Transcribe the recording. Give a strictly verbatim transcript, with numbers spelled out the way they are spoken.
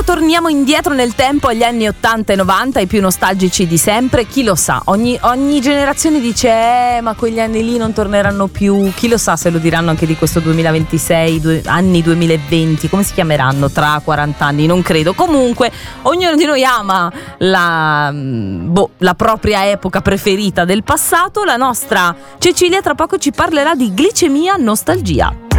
torniamo indietro nel tempo agli anni ottanta e novanta, i più nostalgici di sempre, chi lo sa, ogni, ogni generazione dice eh ma quegli anni lì non torneranno più, chi lo sa se lo diranno anche di questo duemilaventisei, due, anni duemilaventi, come si chiameranno tra quaranta anni, non credo. Comunque ognuno di noi ama la, boh, la propria epoca preferita del passato. La nostra Cecilia tra poco ci parlerà di glicemia nostalgia.